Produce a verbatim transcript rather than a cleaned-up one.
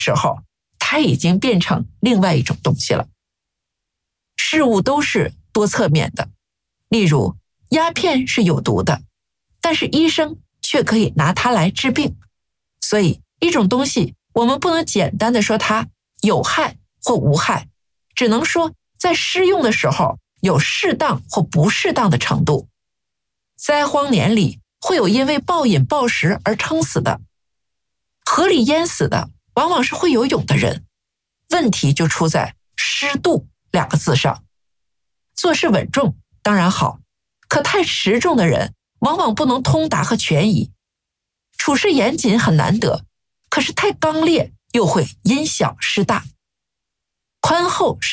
时候，它已经变成另外一种东西了。事物都是多侧面的，例如鸦片是有毒的，但是医生却可以拿它来治病。所以一种东西我们不能简单的说它有害或无害，只能说在施用的时候有适当或不适当的程度。灾荒年里会有因为暴饮暴食而撑死的，河里淹死的往往是会游泳的人。问题就出在适度两个字上。做事稳重当然好，可太持重的人往往不能通达和权宜。处事严谨很难得，可是太刚烈又会因小失大。宽厚是